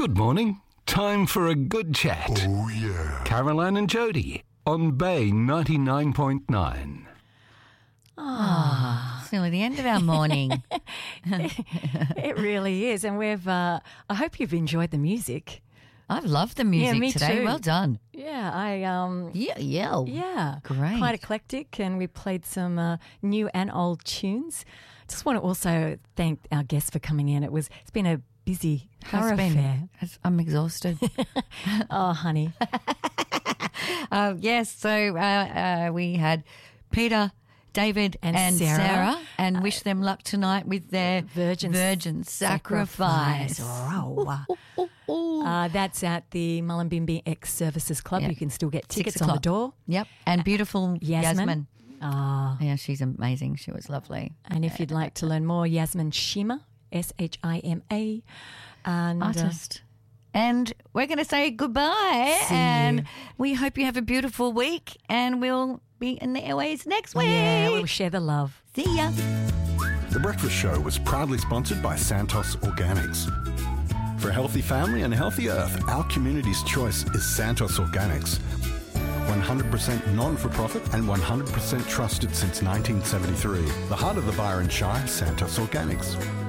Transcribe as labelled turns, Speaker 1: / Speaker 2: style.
Speaker 1: Good morning. Time for a good chat.
Speaker 2: Oh, yeah.
Speaker 1: Caroline and Jody on Bay 99.9.
Speaker 3: It's nearly the end of our morning.
Speaker 4: It really is. And I hope you've enjoyed the music.
Speaker 3: I've loved the music
Speaker 4: me
Speaker 3: today.
Speaker 4: too.
Speaker 3: Well done.
Speaker 4: Yeah,
Speaker 3: Yeah. Great.
Speaker 4: quite eclectic, and we played some new and old tunes. Just want to also thank our guests for coming in. It's been a busy thoroughfare.
Speaker 3: I'm exhausted.
Speaker 4: Oh, honey.
Speaker 3: Yes, so we had Peter, David and Sarah, and wish them luck tonight with their Virgin Sacrifice.
Speaker 4: That's at the Mullumbimby Ex-Services Club.
Speaker 3: Yep.
Speaker 4: You can still get
Speaker 3: 6
Speaker 4: tickets on the
Speaker 3: o'clock.
Speaker 4: door.
Speaker 3: Yep, and beautiful Yasmin.
Speaker 4: Ah.
Speaker 3: Yeah, she's amazing. She was lovely.
Speaker 4: And if you'd like to learn more, Yasmin Shima, Shima, and
Speaker 3: Artist. And we're going to say goodbye.
Speaker 4: See
Speaker 3: and
Speaker 4: you.
Speaker 3: we hope you have a beautiful week. And we'll be in the airways next week.
Speaker 4: yeah, we'll share the love.
Speaker 3: See ya.
Speaker 2: The Breakfast Show was proudly sponsored by Santos Organics. For a healthy family and a healthy earth, our community's choice is Santos Organics. 100% non-for-profit and 100% trusted since 1973. The heart of the Byron Shire, Santos Organics.